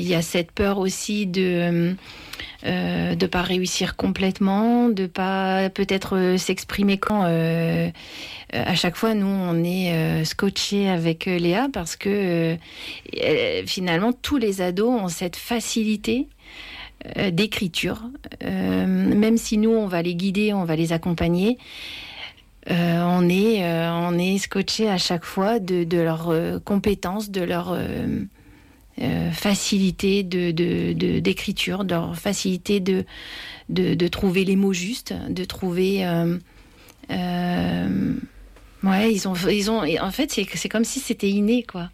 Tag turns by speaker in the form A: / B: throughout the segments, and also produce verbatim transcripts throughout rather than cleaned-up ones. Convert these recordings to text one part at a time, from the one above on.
A: il y a cette peur aussi de euh, de pas réussir complètement, de pas peut-être euh, s'exprimer quand. Euh, à chaque fois, nous, on est euh, scotché avec euh, Léa parce que euh, finalement, tous les ados ont cette facilité euh, d'écriture. Euh, même si nous, on va les guider, on va les accompagner. Euh, on est, euh, on est scotché à chaque fois de, de leurs euh, compétences, de leur euh, euh, facilité de, de, de, d'écriture, de leur facilité de, de, de trouver les mots justes, de trouver. Euh, euh, ouais, ils ont, ils ont. En fait, c'est, c'est comme si c'était inné, quoi.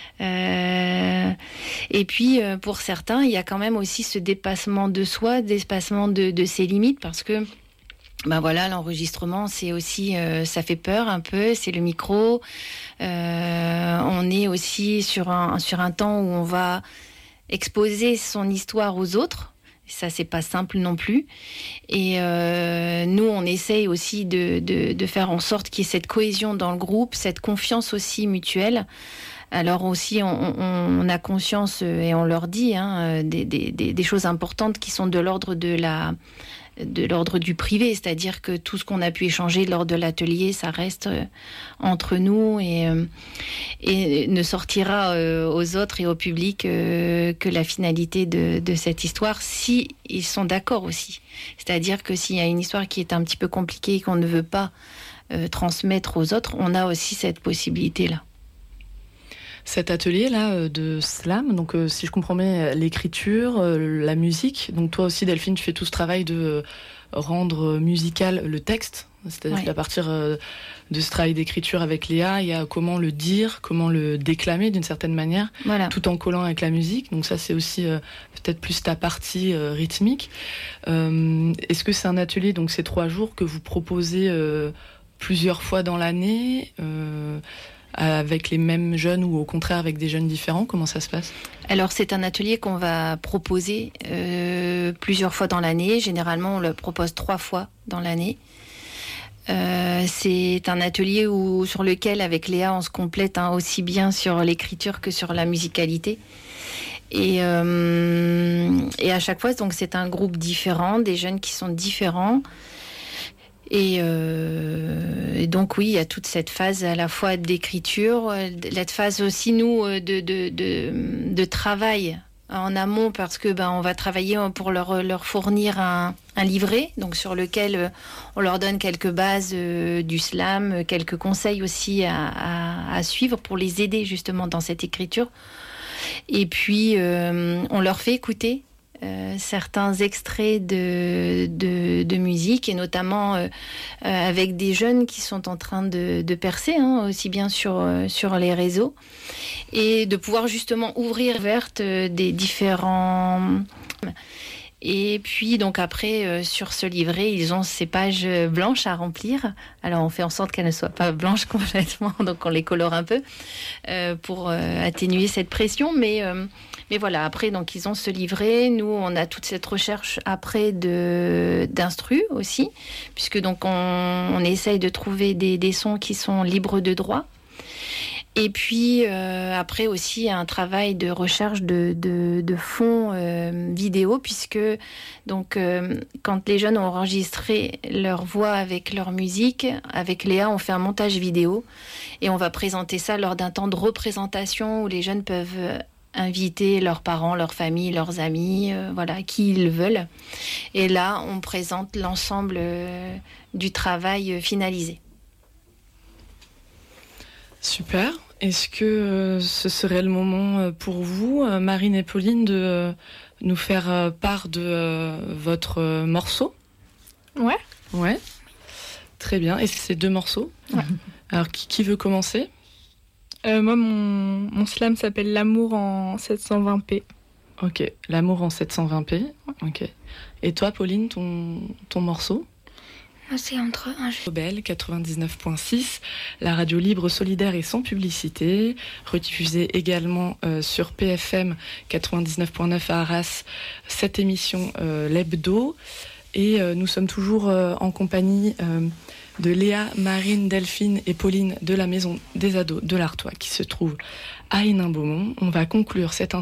A: Euh, et puis, euh, pour certains, il y a quand même aussi ce dépassement de soi, dépassement de, de ses limites, parce que. Ben voilà, l'enregistrement, c'est aussi, euh, ça fait peur un peu, c'est le micro. Euh, on est aussi sur un, sur un temps où on va exposer son histoire aux autres. Ça, c'est pas simple non plus. Et euh, nous, on essaye aussi de, de, de faire en sorte qu'il y ait cette cohésion dans le groupe, cette confiance aussi mutuelle. Alors aussi, on, on, on a conscience, et on leur dit, hein, des, des, des choses importantes qui sont de l'ordre de la... de l'ordre du privé, c'est-à-dire que tout ce qu'on a pu échanger lors de l'atelier, ça reste euh, entre nous et, euh, et ne sortira euh, aux autres et au public euh, que la finalité de, de cette histoire, si ils sont d'accord aussi. C'est-à-dire que s'il y a une histoire qui est un petit peu compliquée et qu'on ne veut pas euh, transmettre aux autres, on a aussi cette possibilité-là.
B: Cet atelier-là de slam, donc euh, si je comprends bien, l'écriture, euh, la musique, donc toi aussi Delphine, tu fais tout ce travail de euh, rendre musical le texte, c'est-à-dire ouais. qu'à partir euh, de ce travail d'écriture avec Léa, il y a comment le dire, comment le déclamer d'une certaine manière, voilà. tout en collant avec la musique, donc ça c'est aussi euh, peut-être plus ta partie euh, rythmique. Euh, est-ce que c'est un atelier, donc ces trois jours, que vous proposez euh, plusieurs fois dans l'année euh, avec les mêmes jeunes ou au contraire avec des jeunes différents? Comment ça se passe?
A: Alors c'est un atelier qu'on va proposer euh, plusieurs fois dans l'année. Généralement on le propose trois fois dans l'année. Euh, c'est un atelier où, sur lequel avec Léa on se complète hein, aussi bien sur l'écriture que sur la musicalité. Et, euh, et à chaque fois donc c'est un groupe différent, des jeunes qui sont différents. Et, euh, et donc oui, il y a toute cette phase à la fois d'écriture, cette phase aussi nous de, de, de, de travail en amont parce que ben on va travailler pour leur, leur fournir un, un livret, donc sur lequel on leur donne quelques bases euh, du slam, quelques conseils aussi à, à, à suivre pour les aider justement dans cette écriture. Et puis euh, on leur fait écouter. Euh, certains extraits de, de, de musique et notamment euh, euh, avec des jeunes qui sont en train de, de percer hein, aussi bien sur, euh, sur les réseaux et de pouvoir justement ouvrir verte euh, des différents... Et puis donc après euh, sur ce livret ils ont ces pages blanches à remplir. Alors on fait en sorte qu'elles ne soient pas blanches complètement, donc on les colore un peu euh, pour euh, atténuer cette pression, mais euh, mais voilà, après, donc, ils ont ce livret. Nous, on a toute cette recherche après de, d'instru aussi, puisque donc, on, on essaye de trouver des, des sons qui sont libres de droit. Et puis, euh, après aussi, un travail de recherche de, de, de fond euh, vidéo, puisque donc, euh, quand les jeunes ont enregistré leur voix avec leur musique, avec Léa, on fait un montage vidéo et on va présenter ça lors d'un temps de représentation où les jeunes peuvent inviter leurs parents, leurs familles, leurs amis, euh, voilà, qui ils veulent. Et là, on présente l'ensemble euh, du travail euh, finalisé.
B: Super. Est-ce que euh, ce serait le moment euh, pour vous, euh, Marine et Pauline, de euh, nous faire euh, part de euh, votre euh, morceau?
C: Ouais.
B: Ouais. Très bien. Et c'est deux morceaux.
C: Ouais.
B: Alors, qui, qui veut commencer?
C: Euh, moi, mon, mon slam s'appelle L'amour en sept cent vingt p.
B: Ok, L'amour en sept cent vingt p. Ok. Et toi, Pauline, ton, ton morceau?
D: Moi, c'est entre un jeu.
B: Rebelle quatre-vingt-dix-neuf point six, la radio libre, solidaire et sans publicité, rediffusée également euh, sur P F M quatre-vingt-dix-neuf point neuf à Arras, cette émission euh, l'hebdo. Et euh, nous sommes toujours euh, en compagnie euh, de Léa, Marine, Delphine et Pauline de la Maison des Ados de l'Artois qui se trouve à Hénin-Beaumont. On va conclure cette